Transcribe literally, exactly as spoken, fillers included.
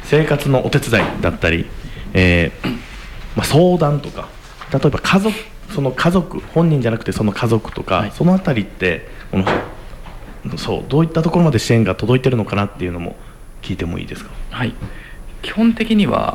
生活のお手伝いだったり、えーまあ、相談とか、例えば家族、その家族本人じゃなくてその家族とか、はい、そのあたりってこのそうどういったところまで支援が届いてるのかなっていうのも聞いてもいいですか？ はい、基本的には